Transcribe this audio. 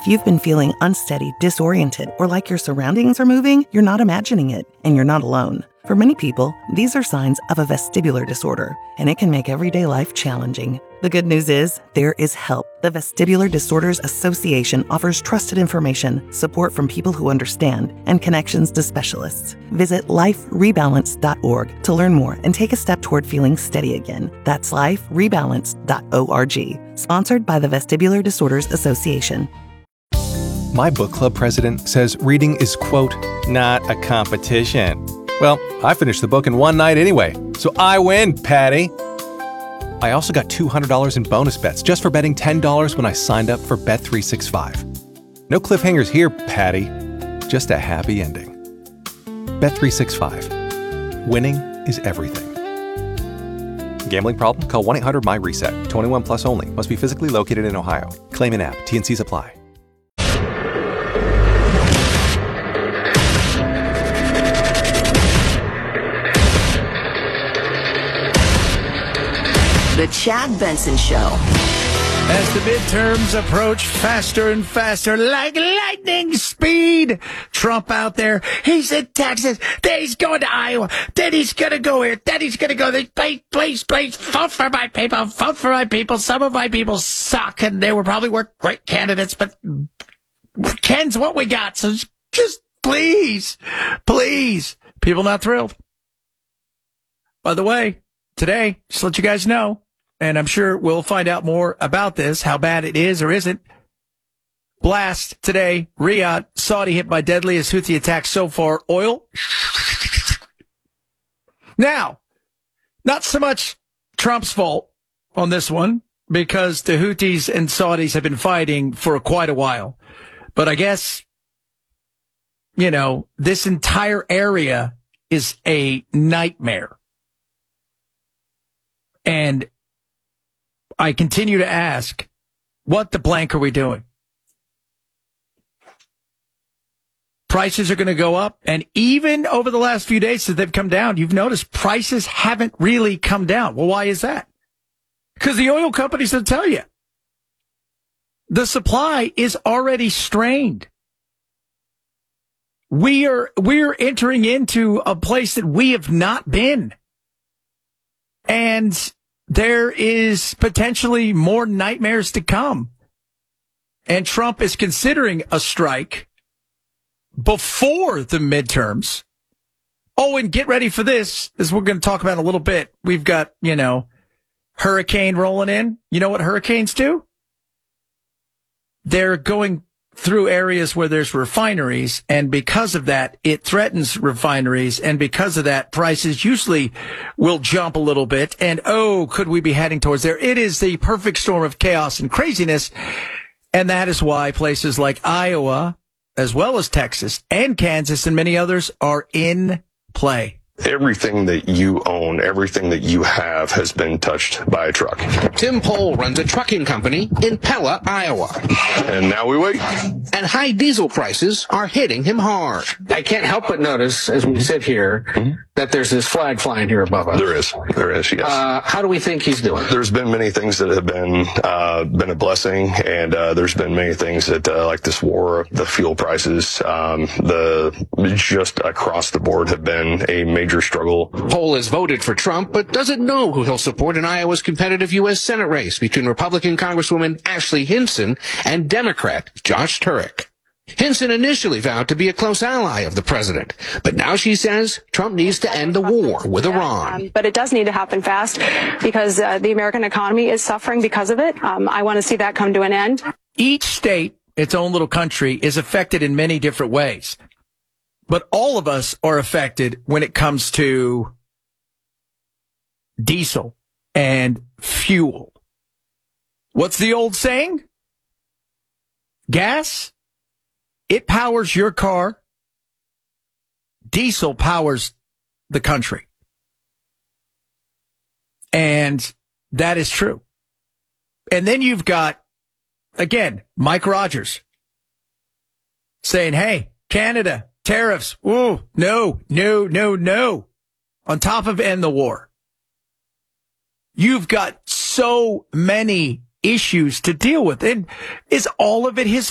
If you've been feeling unsteady, disoriented, or like your surroundings are moving, you're not imagining it, and you're not alone. For many people, these are signs of a vestibular disorder, and it can make everyday life challenging. The good news is, there is help. The Vestibular Disorders Association offers trusted information, support from people who understand, and connections to specialists. Visit liferebalance.org to learn more and take a step toward feeling steady again. That's liferebalance.org. Sponsored by the Vestibular Disorders Association. My book club president says reading is, quote, not a competition. Well, I finished the book in one night anyway, so I win, Patty. I also got $200 in bonus bets just for betting $10 when I signed up for Bet365. No cliffhangers here, Patty. Just a happy ending. Bet365. Winning is everything. Gambling problem? Call 1-800-MY-RESET. 21 plus only. Must be physically located in Ohio. Claim in app. T&Cs apply. The Chad Benson Show. As the midterms approach faster and faster, like lightning speed, Trump out there, he's in Texas, then he's going to Iowa, then he's going to go here, then he's going to go there. Please, vote for my people, vote for my people. Some of my people suck, and they were probably great candidates, but Ken's what we got, so just please, people not thrilled. By the way, today, just to let you guys know, and I'm sure we'll find out more about this, how bad it is or isn't. Blast today, Riyadh, Saudi hit by deadliest Houthi attack so far. Oil. Now, not so much Trump's fault on this one, because the Houthis and Saudis have been fighting for quite a while. But I guess, this entire area is a nightmare. And I continue to ask, what the blank are we doing? Prices are going to go up, and even over the last few days that they've come down, you've noticed prices haven't really come down. Well, why is that? Because the oil companies will tell you. The supply is already strained. We're entering into a place that we have not been. And there is potentially more nightmares to come. And Trump is considering a strike before the midterms. Oh, and get ready for this, as we're going to talk about in a little bit. We've got, hurricane rolling in. You know what hurricanes do? They're going through areas where there's refineries, and because of that, it threatens refineries, and because of that, prices usually will jump a little bit, and could we be heading towards there? It is the perfect storm of chaos and craziness, and that is why places like Iowa, as well as Texas and Kansas and many others, are in play. Everything that you own, everything that you have has been touched by a truck. Tim Pohl runs a trucking company in Pella, Iowa. And now we wait. And high diesel prices are hitting him hard. I can't help but notice, as we sit here, that there's this flag flying here above us. There is, yes. How do we think he's doing? There's been many things that have been a blessing, and there's been many things that, like this war, the fuel prices, just across the board have been a major struggle. Pohl has voted for Trump, but doesn't know who he'll support in Iowa's competitive U.S. Senate race between Republican Congresswoman Ashley Hinson and Democrat Josh Turek. Hinson initially vowed to be a close ally of the president, but now she says Trump needs to end the war with Iran. But it does need to happen fast because the American economy is suffering because of it. I want to see that come to an end. Each state, its own little country, is affected in many different ways. But all of us are affected when it comes to diesel and fuel. What's the old saying? Gas, it powers your car. Diesel powers the country. And that is true. And then you've got, again, Mike Rogers saying, hey, Canada, tariffs. Ooh, no. On top of end the war. You've got so many issues to deal with. And is all of it his